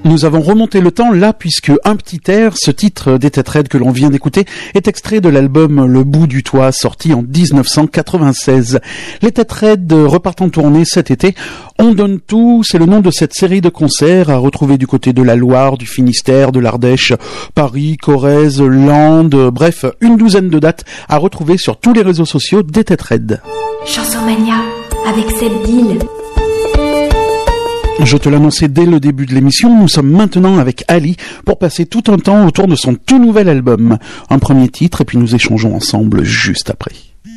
Nous avons remonté le temps là puisque Un petit air, ce titre des Têtes Raides que l'on vient d'écouter, est extrait de l'album Le bout du toit sorti en 1996. Les Têtes Raides repartent en tournée cet été. On donne tout, c'est le nom de cette série de concerts à retrouver du côté de la Loire, du Finistère, de l'Ardèche, Paris, Corrèze, Landes, bref, une douzaine de dates à retrouver sur tous les réseaux sociaux des Têtes Raides. Chansomania avec Seb Deal. Je te l'annonçais dès le début de l'émission, nous sommes maintenant avec Ali pour passer tout un temps autour de son tout nouvel album. Un premier titre et puis nous échangeons ensemble juste après.